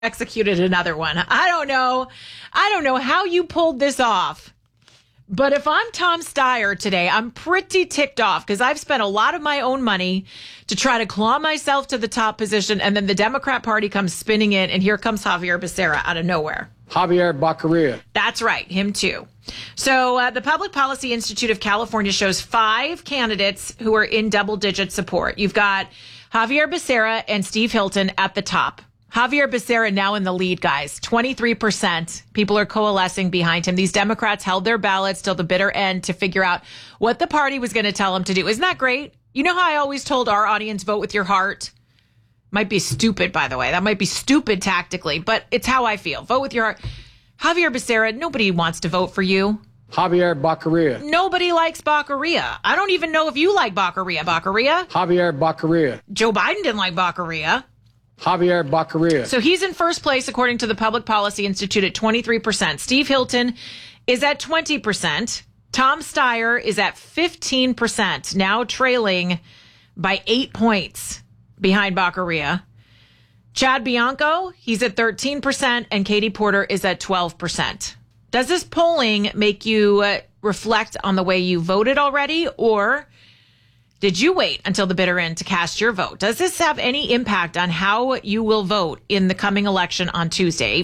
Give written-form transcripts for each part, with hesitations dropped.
executed another one. I don't know how you pulled this off. But if I'm Tom Steyer today, I'm pretty ticked off because I've spent a lot of my own money to try to claw myself to the top position. And then the Democrat Party comes spinning in. And here comes Javier Becerra out of nowhere. Javier Baccaria. That's right. Him too. So the Public Policy Institute of California shows 5 candidates who are in double-digit support. You've got Javier Becerra and Steve Hilton at the top. Javier Becerra now in the lead, guys. 23%. People are coalescing behind him. These Democrats held their ballots till the bitter end to figure out what the party was going to tell them to do. Isn't that great? You know how I always told our audience, vote with your heart? Might be stupid, by the way. That might be stupid tactically, but it's how I feel. Vote with your heart. Javier Becerra, nobody wants to vote for you. Javier Baccaria. Nobody likes Baccaria. I don't even know if you like Baccaria. Baccaria? Javier Baccaria. Joe Biden didn't like Baccaria. Javier Baccaria. So he's in first place, according to the Public Policy Institute, at 23%. Steve Hilton is at 20%. Tom Steyer is at 15%, now trailing by 8 points behind Baccaria. Chad Bianco, he's at 13%, and Katie Porter is at 12%. Does this polling make you reflect on the way you voted already, or did you wait until the bitter end to cast your vote? Does this have any impact on how you will vote in the coming election on Tuesday?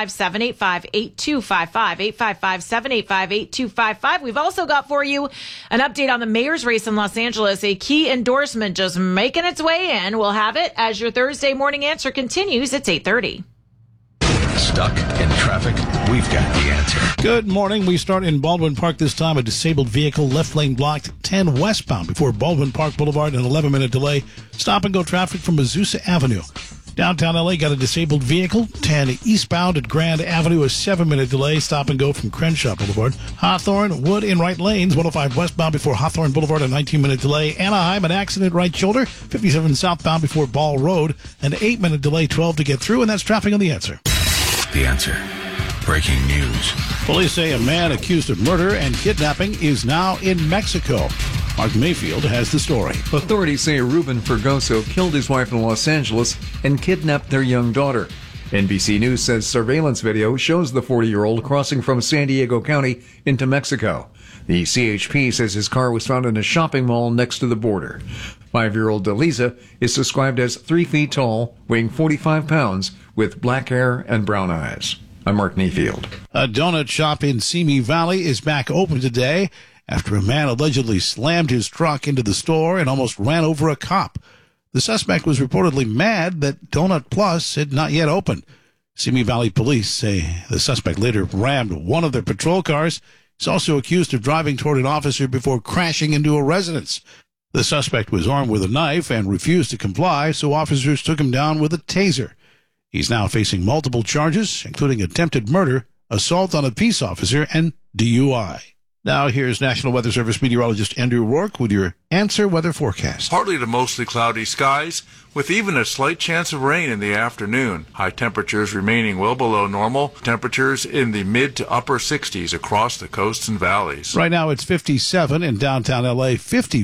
855-785-8255, 855-785-8255. We've also got for you an update on the mayor's race in Los Angeles, a key endorsement just making its way in. We'll have it as your Thursday morning answer continues. It's 8:30. Stuck in traffic? We've got the answer. Good morning. We start in Baldwin Park this time. A disabled vehicle left lane blocked 10 westbound before Baldwin Park Boulevard. An 11-minute delay. Stop and go traffic from Azusa Avenue. Downtown LA got a disabled vehicle 10 eastbound at Grand Avenue. A 7-minute delay. Stop and go from Crenshaw Boulevard. Hawthorne, Wood in right lanes. 105 westbound before Hawthorne Boulevard. A 19-minute delay. Anaheim, an accident right shoulder. 57 southbound before Ball Road. An 8-minute delay. 12 to get through. And that's traffic on The Answer. The Answer. Breaking news. Police say a man accused of murder and kidnapping is now in Mexico. Mark Mayfield has the story. Authorities say Ruben Fergoso killed his wife in Los Angeles and kidnapped their young daughter. NBC News says surveillance video shows the 40-year-old crossing from San Diego County into Mexico. The CHP says his car was found in a shopping mall next to the border. 5-year-old Delisa is described as 3 feet tall, weighing 45 pounds, with black hair and brown eyes. I'm Mark Mayfield. A donut shop in Simi Valley is back open today after a man allegedly slammed his truck into the store and almost ran over a cop. The suspect was reportedly mad that Donut Plus had not yet opened. Simi Valley police say the suspect later rammed one of their patrol cars. He's also accused of driving toward an officer before crashing into a residence. The suspect was armed with a knife and refused to comply, so officers took him down with a taser. He's now facing multiple charges, including attempted murder, assault on a peace officer, and DUI. Now here's National Weather Service meteorologist Andrew Rourke with your Answer Weather Forecast. Partly to mostly cloudy skies, with even a slight chance of rain in the afternoon. High temperatures remaining well below normal. Temperatures in the mid to upper 60s across the coasts and valleys. Right now it's 57 in downtown LA,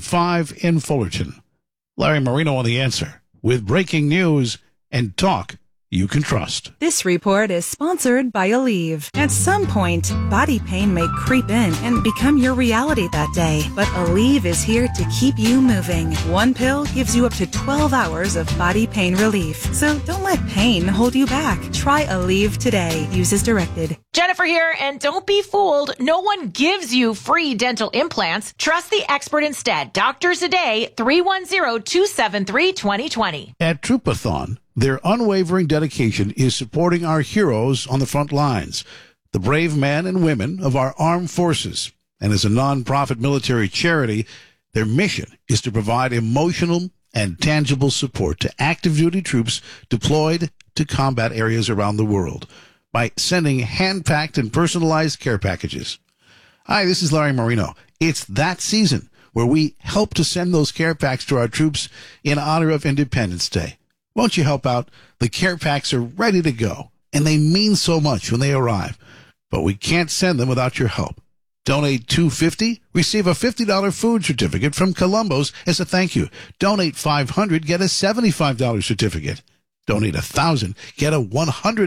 55 in Fullerton. Larry Marino on The Answer with breaking news and talk you can trust. This report is sponsored by Aleve. At some point, body pain may creep in and become your reality that day. But Aleve is here to keep you moving. One pill gives you up to 12 hours of body pain relief. So don't let pain hold you back. Try Aleve today. Use as directed. Jennifer here, and don't be fooled. No one gives you free dental implants. Trust the expert instead. Doctors a Day, 310-273-2020. At Troopathon, their unwavering dedication is supporting our heroes on the front lines, the brave men and women of our armed forces. And as a nonprofit military charity, their mission is to provide emotional and tangible support to active duty troops deployed to combat areas around the world by sending hand-packed and personalized care packages. Hi, this is Larry Marino. It's that season where we help to send those care packs to our troops in honor of Independence Day. Won't you help out? The care packs are ready to go, and they mean so much when they arrive. But we can't send them without your help. Donate $250, receive a $50 food certificate from Columbo's as a thank you. Donate $500, get a $75 certificate. Donate $1,000. Get a $100